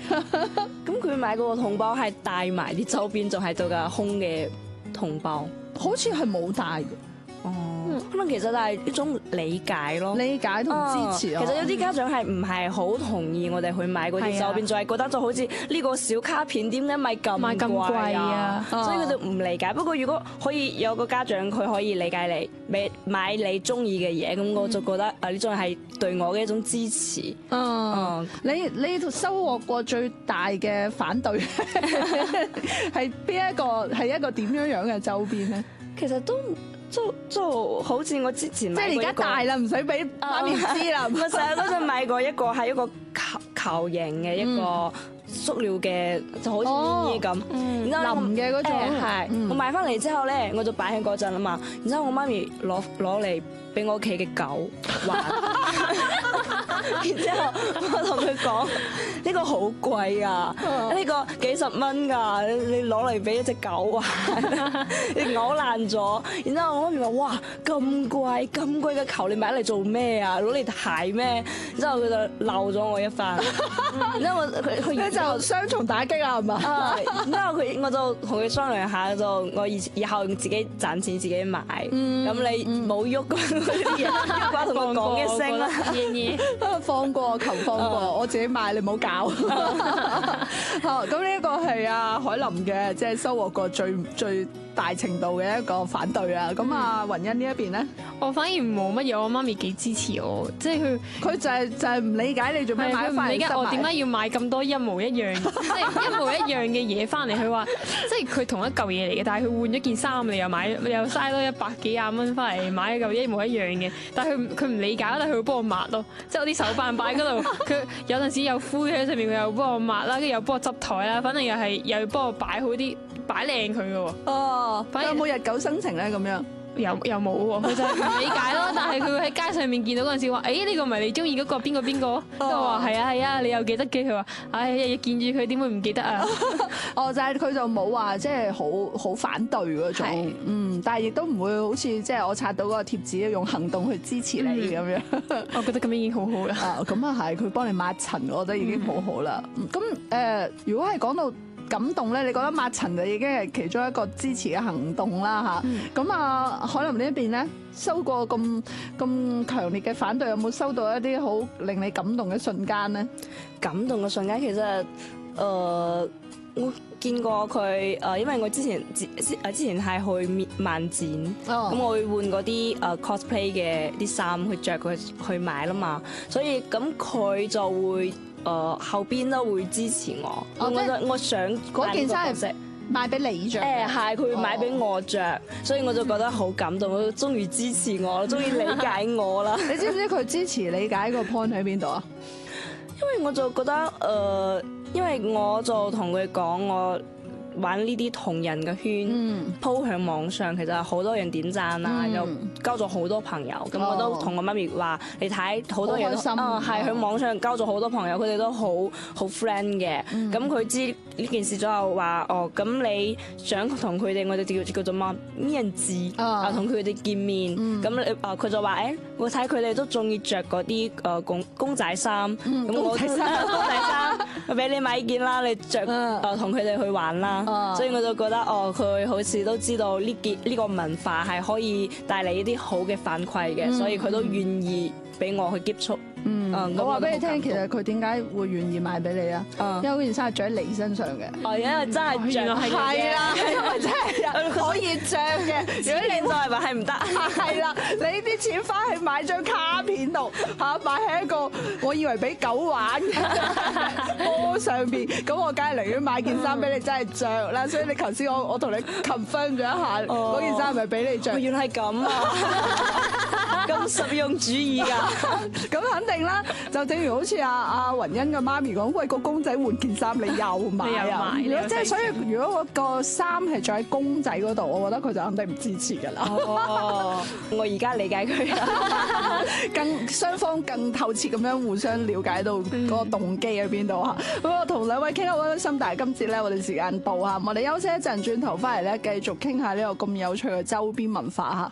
咁佢買嗰個桶包係帶埋啲周邊，仲係做個空嘅桶包。 好似係冇帶嘅。 哦，可能其實都係一種理解咯， 理解同支持啊。 其實有啲家長係唔係好同意我哋去買嗰啲周邊，就係覺得就好似呢個小卡片點解賣咁貴啊？所以佢就唔理解。不過如果可以有個家長佢可以理解你，買你中意嘅嘢，咁我就覺得呢種係對我嘅一種支持。 你收穫過最大嘅反對係邊一個？係一個點樣樣嘅周邊咧？ 其實就好似我之前買過一個， 即係而家大啦，唔使俾媽咪知啦。 我成日嗰陣買過一個係一個球形嘅一個塑料嘅，就好似咪咪咁，然之後腍嘅嗰種係。我買翻嚟之後咧，我就擺喺嗰陣啊嘛。然之後我媽咪攞嚟俾我屋企嘅狗玩，然之後我同佢講呢個好貴啊，呢個幾十蚊㗎，你攞嚟俾一隻狗玩，你咬爛咗。然之後我媽咪話：哇，咁貴嘅球，你買嚟做咩啊？攞嚟睇咩？然之後佢就鬧咗我一番。然之後佢就雙重打擊啦，係嘛？ 然之後我就同佢商量下，就我以後自己賺錢自己買。咁你冇喐嗰啲嘢，我同佢講一聲啦， 放過求放過，我自己買，你唔好搞。好，咁呢一個係阿海琳嘅，即係收穫過最大程度嘅一個反對啦。咁啊，雲欣呢一邊咧， 我反而冇乜嘢，我媽咪幾支持我，即係佢就係唔理解你做咩買翻嚟， 唔理解我點解要買咁多一模一樣，即係一模一樣嘅嘢翻嚟。佢話即係佢同一嚿嘢嚟嘅，但係佢換咗件衫，你又嘥多100幾廿蚊翻嚟買一嚿一模一樣嘅，但係佢唔理解，但係佢會幫我抹咯，即係我啲手辦擺嗰度，佢有陣時有灰喺上面，佢又幫我抹啦，跟住又幫我執台啦，反正又要幫我擺好啲，擺靚佢嘅喎。 哦，反正有冇日久生情咧咁樣？ 又冇喎，佢就係唔理解咯。但係佢會喺街上面見到嗰陣時話：誒呢個唔係你中意嗰個邊個？都話係啊，你又記得嘅。佢話：唉，日日見住佢點會唔記得啊？ 就係佢就冇話即係好反對嗰種，但係亦都唔會好似即係我刷到嗰個貼紙用行動去支持你咁樣。 我覺得咁已經好好啦。 咁啊係，佢幫你抹塵，我覺得已經好好啦。咁如果係講到感動咧，你覺得抹塵就已經係其中一個支持嘅行動啦嚇。咁海琳呢一邊咧，收過咁強烈嘅反對，有冇收到一啲好令你感動嘅瞬間咧？ 感動嘅瞬間其實我見過佢因為我之前係去漫展，咁我會換嗰啲cosplay 嘅啲衫去着佢去買啦嘛，所以咁佢就會後邊都會支持我。我想嗰件衫係買俾你着， 係佢會買俾我着，所以我就覺得好感動，佢終於支持我，終於理解我啦。 你知唔知佢支持理解個 point 喺邊度啊？ 因為我就覺得因為我就同佢講我玩呢啲同人嘅圈，鋪喺網上，其實好多人點讚啦，又交咗好多朋友。咁我都同我媽咪話：你睇好多人都係喺網上交咗好多朋友，佢哋都好 friend 嘅。咁佢知呢件事之後話：咁你想同佢哋，我哋叫做咩人字同佢哋見面。咁佢就話：我睇佢哋都中意着嗰啲公仔衫，咁我公仔衫，我俾你買件啦，你着同佢哋去玩啦。所以我就覺得佢好似都知道呢個文化係可以帶嚟一啲好嘅反饋嘅，所以佢都願意俾我去接觸。 我話俾你聽，其實佢點解會願意買俾你啊？因為嗰件衫係着喺你身上嘅。因為真係着係啦，因為真係可以着嘅。 如果你再話係唔得， 係啦，你啲錢翻去買張卡片度嚇，買喺一個我以為俾狗玩嘅波上邊，咁我梗係寧願買件衫俾你真係着啦。所以你頭先我同你 confirm 咗一下，嗰件衫係咪俾你着？ 原來係咁啊！咁實用主義㗎。 咁肯定啦，就正如好似阿雲欣嘅媽咪講，喂，個公仔換件衫，你又買啊？即係所以，如果個衫係着喺公仔嗰度，我覺得佢就肯定唔支持㗎啦。 我而家理解佢啦， 雙方更透徹咁樣互相了解到嗰個動機喺邊度嚇。咁我同兩位傾得好開心，但係今次咧我哋時間到嚇，我哋休息一陣，轉頭翻嚟咧繼續傾下呢個咁有趣嘅周邊文化嚇。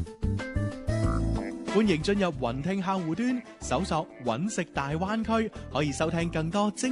歡迎進入雲聽客戶端，搜索揾食大灣區，可以收聽更多精